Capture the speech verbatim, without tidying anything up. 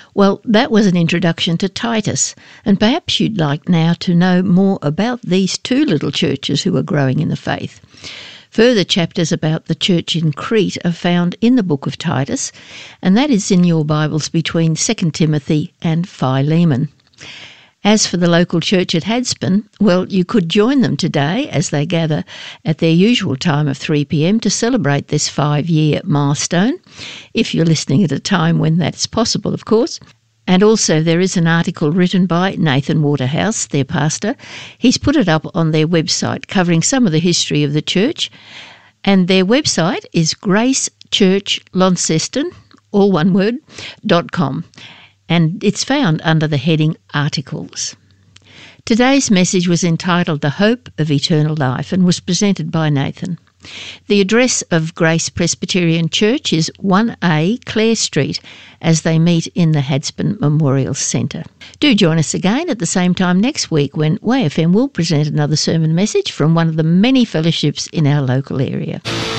Well, that was an introduction to Titus, and perhaps you'd like now to know more about these two little churches who are growing in the faith. Further chapters about the church in Crete are found in the book of Titus, and that is in your Bibles between Second Timothy and Philemon. As for the local church at Hadspen, well, you could join them today as they gather at their usual time of three p m to celebrate this five-year milestone, if you're listening at a time when that's possible, of course. And also there is an article written by Nathan Waterhouse, their pastor. He's put it up on their website covering some of the history of the church, and their website is grace church launceston, all one word, dot com. And it's found under the heading Articles. Today's message was entitled The Hope of Eternal Life and was presented by Nathan. The address of Grace Presbyterian Church is one A Clare Street as they meet in the Hadspen Memorial Centre. Do join us again at the same time next week when Y F M will present another sermon message from one of the many fellowships in our local area.